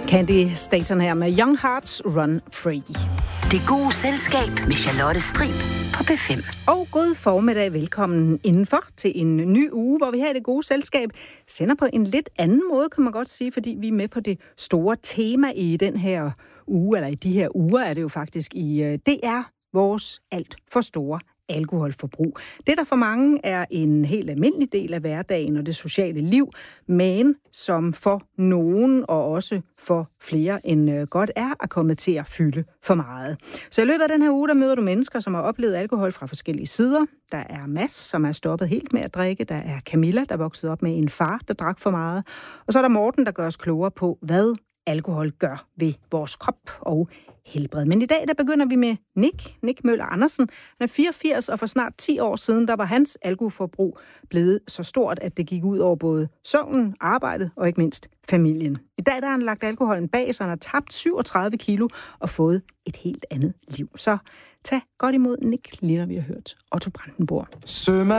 Candy Staton her med Young Hearts Run Free. Det gode selskab med Charlotte Strib på P5. Og god formiddag, velkommen indenfor til en ny uge, hvor vi her i Det Gode Selskab sender på en lidt anden måde, kan man godt sige, fordi vi er med på det store tema i den her uge, eller i de her uger er det jo faktisk i DR, vores alt for store alkoholforbrug. Det, der for mange er en helt almindelig del af hverdagen og det sociale liv, men som for nogen og også for flere end godt er kommet til at fylde for meget. Så i løbet af den her uge, der møder du mennesker, som har oplevet alkohol fra forskellige sider. Der er Mads, som er stoppet helt med at drikke. Der er Camilla, der voksede op med en far, der drak for meget. Og så er der Morten, der gør os klogere på, hvad alkohol gør ved vores krop og helbred. Men i dag, der begynder vi med Nick Møller Andersen. Han er 84, og for snart 10 år siden, der var hans alkoholforbrug blevet så stort, at det gik ud over både søvnen, arbejdet og ikke mindst familien. I dag der har han lagt alkoholen bag sig, han har tabt 37 kilo og fået et helt andet liv. Så tag godt imod Nick, lige når vi har hørt Otto Brandenburg. Ce